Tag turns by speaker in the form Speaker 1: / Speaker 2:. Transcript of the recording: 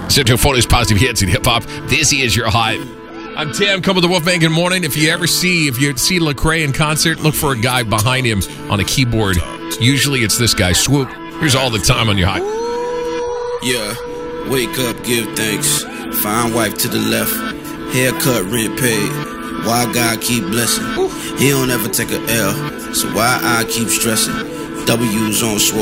Speaker 1: 724 positive hits in hip hop. This is your hype. I'm Tim. Come with the Wolfman. Good morning. If you see Lecrae in concert, look for a guy behind him on a keyboard. Usually it's this guy, Swoop. Here's All the Time on your hype.
Speaker 2: Yeah, wake up, give thanks. Fine wife to the left. Haircut, rent paid. Why God keep blessing? He don't ever take a L. So why I keep stressing? W's on Swoop.